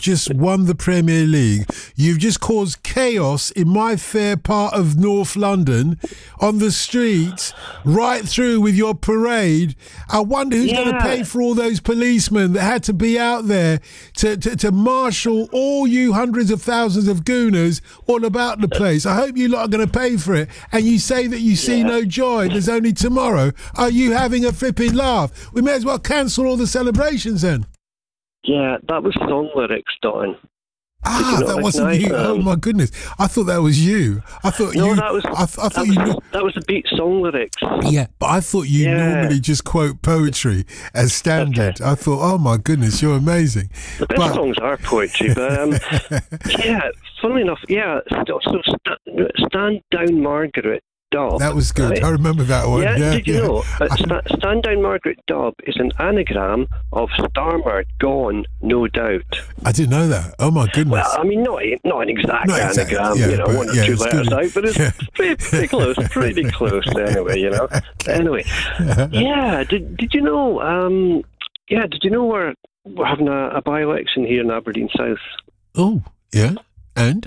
just won the Premier League. You've just caused chaos in my fair part of North London, on the streets, right through with your parade. I wonder who's going to pay for all those policemen that had to be out there to marshal all you hundreds of thousands of gooners all about the place. I hope you lot are going to pay for it. And you say that you see no joy. There's only tomorrow. Are you having a flipping laugh? We may as well cancel all the celebrations then. Yeah, that was song lyrics, Don. That wasn't you. Oh my goodness! I thought that was you. I thought you. That was. I thought you knew. That was the beat song lyrics. Yeah, but I thought you normally just quote poetry as standard. I thought, oh my goodness, you're amazing. The best songs are poetry, but funnily enough, so Stand Down Margaret Dobb. That was good. Right? I remember that one. Yeah, did you know? Stand Down Margaret Dobb is an anagram of Starmer Gone, No Doubt. I didn't know that. Oh my goodness. Well, I mean, not an exact anagram, one or two letters out, but it's pretty close, anyway, Anyway, did you know, did you know we're having a by-election here in Aberdeen South? Oh, yeah, and?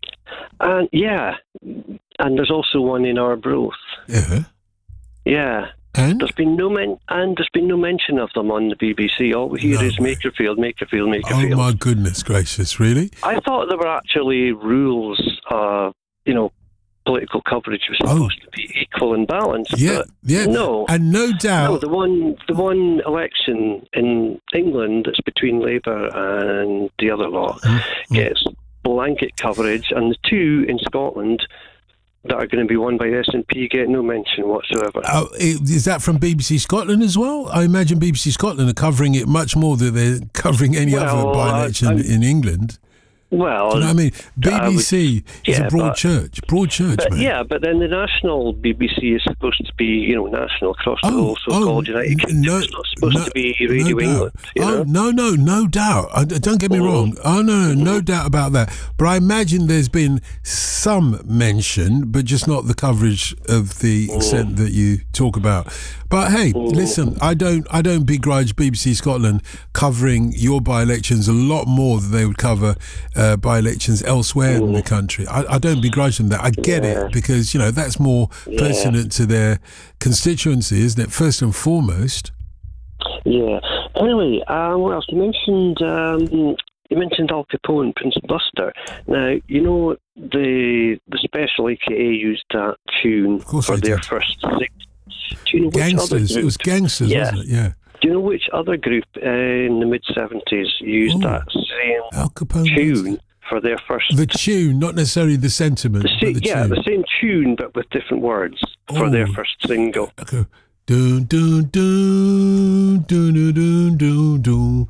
And there's also one in Arbroath. Yeah. Yeah. And? There's been no mention of them on the BBC. All we hear is Makerfield. Oh my goodness gracious! Really? I thought there were actually rules. Political coverage was supposed to be equal and balanced. Yeah. No, and no doubt. No, the one election in England that's between Labour and the other lot gets blanket coverage, and the two in Scotland that are going to be won by SNP get no mention whatsoever. Is that from BBC Scotland as well? I imagine BBC Scotland are covering it much more than they're covering any other by-election in England. Well, do you know what I mean? BBC is a broad church, man. Yeah, but then the national BBC is supposed to be, national across the whole so-called United Kingdom. It's not supposed to be Radio England. No doubt. Don't get me wrong. Oh, no doubt about that. But I imagine there's been some mention, but just not the coverage of the extent that you talk about. But hey, listen, I don't begrudge BBC Scotland covering your by-elections a lot more than they would cover by-elections elsewhere in the country. I don't begrudge them that. I get it, because that's more pertinent to their constituency, isn't it? First and foremost. Yeah. Anyway, what else? You mentioned Al Capone, Prince Buster. Now, the Special AKA used that tune for their first six. Do you know Gangsters. It was Gangsters, wasn't it? Yeah. Do you know which other group in the mid-70s used that same Al Capone tune for their first... The tune, not necessarily the sentiment, but the tune. The same tune, but with different words for their first single. Okay. Dun dun dun dun dun dun dun dun.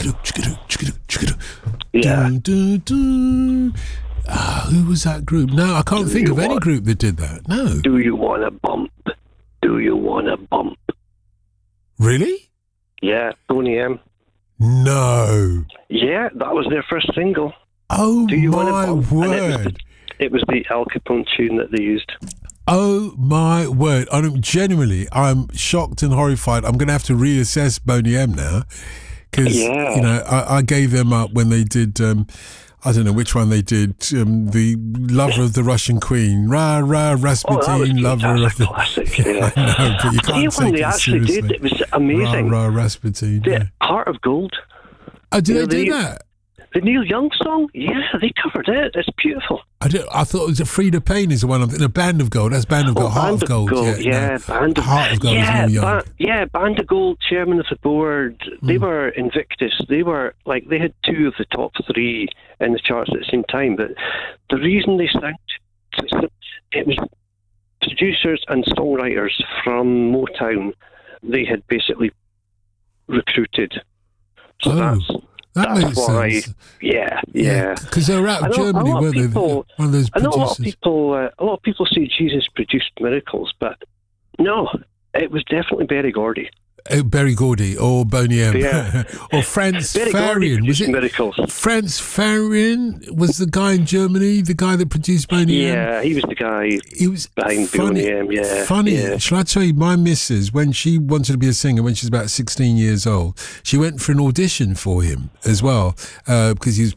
Yeah. Dun dun dun. Who was that group? No, I can't think of any group that did that. No. Do you want a bump? Do you want a bump? Really? Yeah, Boney M. No. Yeah, that was their first single. Oh, Do you my want a bump? word. It was the Al Capone tune that they used. Oh, my word. I'm shocked and horrified. I'm going to have to reassess Boney M now, because, I gave them up when they did... I don't know which one they did. The Lover of the Russian Queen. Ra Ra Rasputin, Lover of the... classic, yeah. I know, but you can't take they it actually seriously. did, it was amazing. Ra Ra Rasputin. The Heart of Gold. Oh, did they do that? The Neil Young song? Yeah, they covered it. It's beautiful. I thought it was Frida Payne is the one in a Band of Gold. That's Band of Gold. Heart of Gold. Band of Heart of Gold is Neil Young. Band of Gold, chairman of the board. They were Invictus. They were they had two of the top three in the charts at the same time. But the reason they sang, it was producers and songwriters from Motown. They had basically recruited. So that makes sense. Yeah. Because they were out of Germany, weren't they? One of those producers. I know a lot of people say Jesus produced miracles, but no, it was definitely Berry Gordy. Berry Gordy or Boney M. Yeah. Or Franz Farian. Was it miracles? Franz Farian was the guy in Germany, the guy that produced Boney M? Yeah, he was the guy behind Boney M. Yeah. Funny. Yeah. Shall I tell you, my missus, when she wanted to be a singer when she was about 16 years old, she went for an audition for him as well, because he was